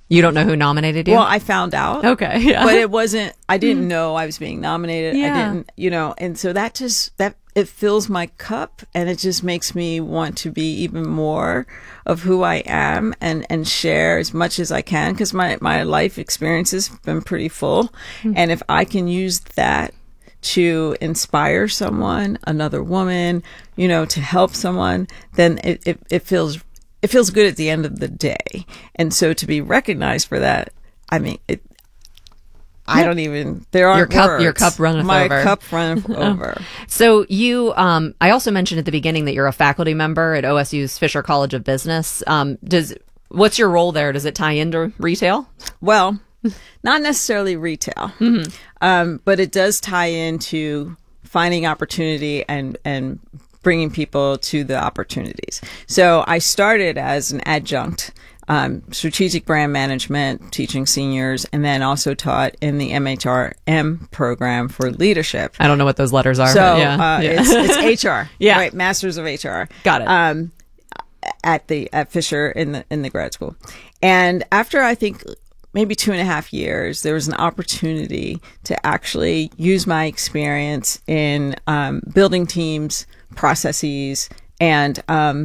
You don't know who nominated you? Well, I found out. Okay. Yeah. But it wasn't, I didn't know I was being nominated. Yeah. I didn't, and so it fills my cup, and it just makes me want to be even more of who I am and share as much as I can, because my life experience has been pretty full. And if I can use that to inspire someone, another woman, to help someone, then it feels good at the end of the day. And so to be recognized for that, I mean, I don't even, there aren't words. Your cup runneth over. My cup runneth over. So you, I also mentioned at the beginning that you're a faculty member at OSU's Fisher College of Business. What's your role there? Does it tie into retail? Well, not necessarily retail, but it does tie into finding opportunity and bringing people to the opportunities. So I started as an adjunct, strategic brand management, teaching seniors, and then also taught in the MHRM program for leadership. I don't know what those letters are. So yeah. It's HR, yeah, right? Masters of HR. Got it. At Fisher in the grad school, and after I think maybe 2.5 years, there was an opportunity to actually use my experience in building teams, processes, and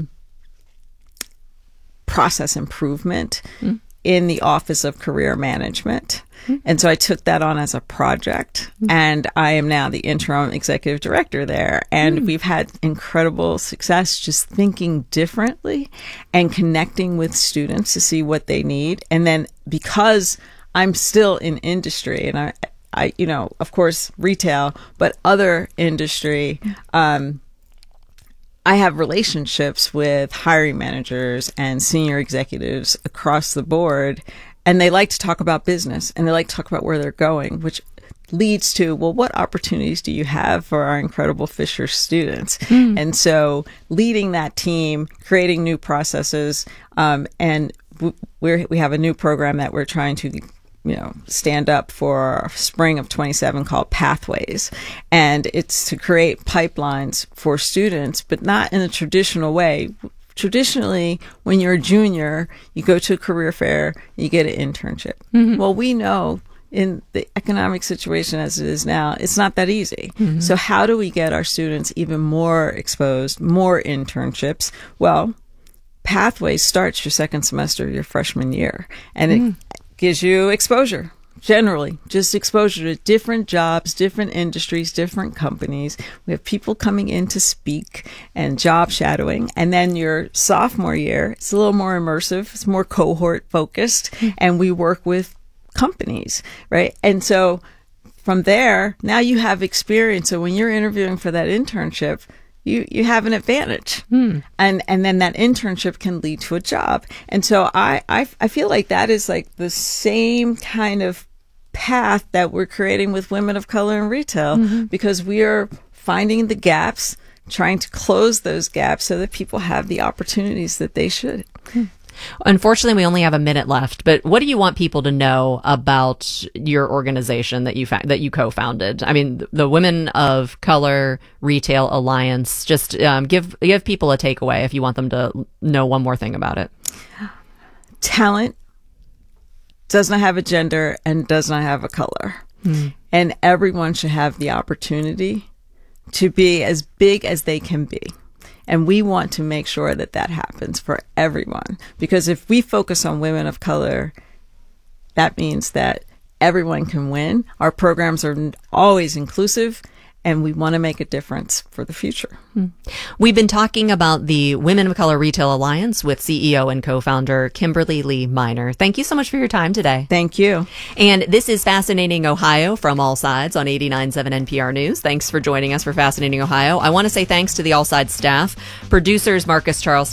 process improvement in the Office of Career Management. And so I took that on as a project, and I am now the interim executive director there. And we've had incredible success just thinking differently and connecting with students to see what they need. And then because I'm still in industry, and I of course, retail, but other industry, I have relationships with hiring managers and senior executives across the board, and they like to talk about business, and they like to talk about where they're going, which leads to, well, what opportunities do you have for our incredible Fisher students? And so leading that team, creating new processes, and we have a new program that we're trying to stand up for spring of 27 called Pathways. And it's to create pipelines for students, but not in a traditional way. Traditionally, when you're a junior, you go to a career fair, you get an internship. Well, we know in the economic situation as it is now, it's not that easy. So how do we get our students even more exposed, more internships? Well, Pathways starts your second semester of your freshman year, and it gives you exposure. Generally, just exposure to different jobs, different industries, different companies. We have people coming in to speak and job shadowing. And then your sophomore year, it's a little more immersive. It's more cohort focused. And we work with companies, right? And so from there, now you have experience. So when you're interviewing for that internship, you have an advantage. And then that internship can lead to a job. And so I feel like that is like the same kind of path that we're creating with women of color in retail, because we are finding the gaps, trying to close those gaps so that people have the opportunities that they should. Unfortunately, we only have a minute left, but what do you want people to know about your organization that you co-founded? I mean, the Women of Color Retail Alliance. Just give people a takeaway if you want them to know one more thing about it. Talent does not have a gender and does not have a color. And everyone should have the opportunity to be as big as they can be. And we want to make sure that that happens for everyone. Because if we focus on women of color, that means that everyone can win. Our programs are always inclusive, and we want to make a difference for the future. We've been talking about the Women of Color Retail Alliance with CEO and co-founder Kimberly Lee Minor. Thank you so much for your time today. Thank you. And this is Fascinating Ohio from All Sides on 89.7 NPR News. Thanks for joining us for Fascinating Ohio. I want to say thanks to the All Sides staff, producers Marcus Charles